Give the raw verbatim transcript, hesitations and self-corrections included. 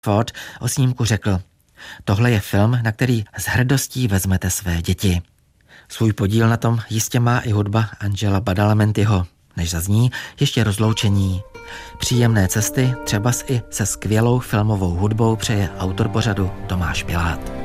Ford o snímku řekl: tohle je film, na který s hrdostí vezmete své děti. Svůj podíl na tom jistě má i hudba Angela Badalamentiho. Než zazní, ještě rozloučení. Příjemné cesty, třebas i se skvělou filmovou hudbou, přeje autor pořadu Tomáš Pilát.